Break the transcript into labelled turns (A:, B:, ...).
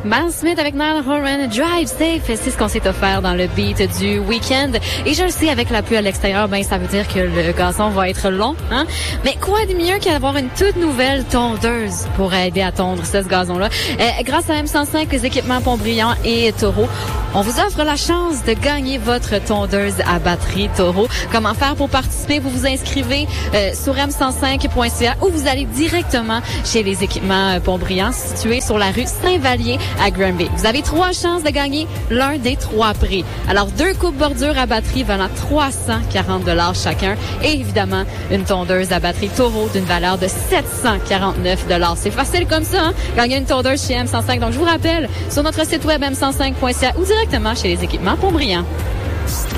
A: Miles Smith avec Niall Horan, Drive Safe, c'est ce qu'on s'est offert dans le beat du week-end. Et je le sais, avec la pluie à l'extérieur, ben ça veut dire que le gazon va être long, hein? Mais quoi de mieux qu'avoir une toute nouvelle tondeuse pour aider à tondre ce gazon-là? Grâce à M105, les équipements Pont-Brillant et Taureau, on vous offre la chance de gagner votre tondeuse à batterie Taureau. Comment faire pour participer? Vous vous inscrivez sur m105.ca ou vous allez directement chez les équipements Pont-Brillant situés sur la rue Saint-Vallier à Granby. Vous avez 3 chances de gagner l'un des 3 prix. Alors, 2 coupes bordure à batterie valant 340 $ chacun et évidemment une tondeuse à batterie Taureau d'une valeur de 749 $. C'est facile comme ça, hein? Gagner une tondeuse chez M105. Donc, je vous rappelle, sur notre site web m105.ca ou directement chez les équipements Pont-Brillant.